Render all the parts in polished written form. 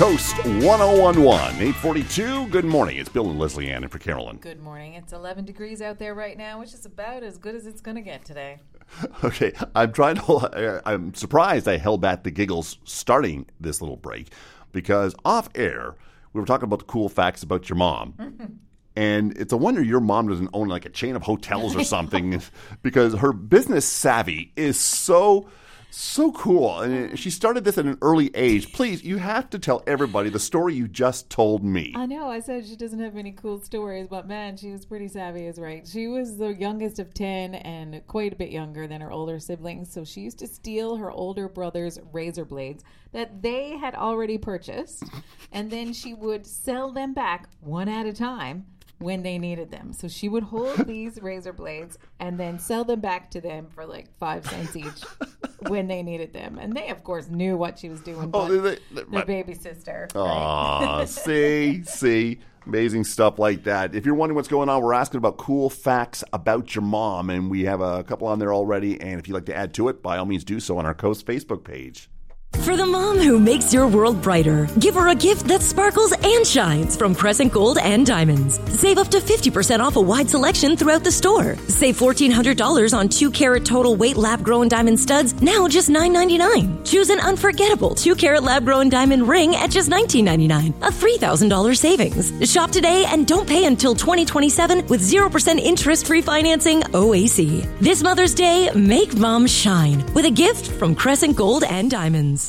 Coast 1011, 842. Good morning. It's Bill and Leslie Ann in for Carolyn. Good morning. It's 11 degrees out there right now, which is about as good as it's going to get today. Okay, I'm surprised I held back the giggles starting this little break because off air, we were talking about the cool facts about your mom. And it's a wonder your mom doesn't own like a chain of hotels or something because her business savvy is so cool. And she started this at an early age. Please, you have to tell everybody the story you just told me. I know. I said she doesn't have any cool stories, but man, she was pretty savvy is right. She was the youngest of 10 and quite a bit younger than her older siblings. So she used to steal her older brother's razor blades that they had already purchased. And then she would sell them back one at a time when they needed them. So she would hold these razor blades and then sell them back to them for like 5 cents each when they needed them. And they, of course, knew what she was doing, but their baby sister. Aw, right? see. Amazing stuff like that. If you're wondering what's going on, we're asking about cool facts about your mom, and we have a couple on there already. And if you'd like to add to it, by all means do so on our Coast Facebook page. For the mom who makes your world brighter, give her a gift that sparkles and shines from Crescent Gold and Diamonds. Save up to 50% off a wide selection throughout the store. Save $1,400 on 2-carat total weight lab-grown diamond studs, now just $9.99. Choose an unforgettable 2-carat lab-grown diamond ring at just $19.99, a $3,000 savings. Shop today and don't pay until 2027 with 0% interest-free financing OAC. This Mother's Day, make mom shine with a gift from Crescent Gold and Diamonds.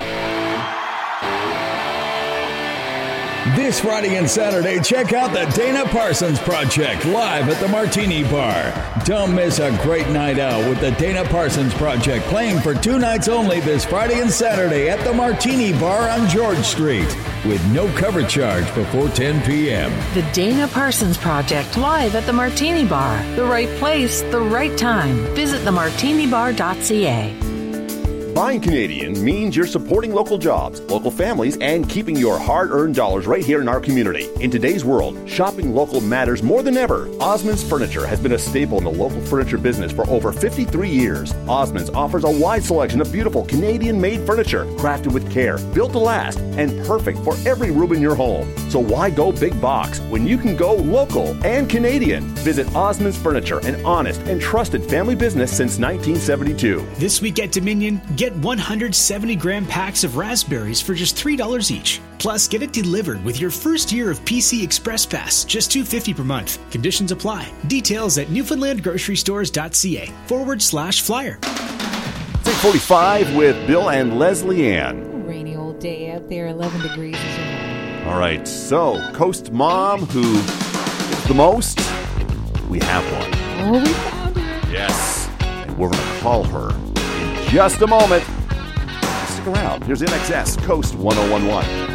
This Friday and Saturday, check out the Dana Parsons Project live at the Martini Bar. Don't miss a great night out with the Dana Parsons Project playing for 2 nights only this Friday and Saturday at the Martini Bar on George Street with no cover charge before 10 p.m. The Dana Parsons Project live at the Martini Bar. The right place, the right time. Visit themartinibar.ca. Buying Canadian means you're supporting local jobs, local families, and keeping your hard-earned dollars right here in our community. In today's world, shopping local matters more than ever. Osmond's Furniture has been a staple in the local furniture business for over 53 years. Osmond's offers a wide selection of beautiful Canadian-made furniture, crafted with care, built to last, and perfect for every room in your home. So why go big box when you can go local and Canadian? Visit Osmond's Furniture, an honest and trusted family business since 1972. This week at Dominion, get 170-gram packs of raspberries for just $3 each. Plus, get it delivered with your first year of PC Express Pass, just $2.50 per month. Conditions apply. Details at newfoundlandgrocerystores.ca/flyer. 6:45 with Bill and Leslie Ann. Rainy old day out there, 11 degrees. All right, so Coast Mom, who is the most, we have one. Oh, we found her. Yes, and we're going to call her in just a moment. Stick around. Here's NXS Coast 1011.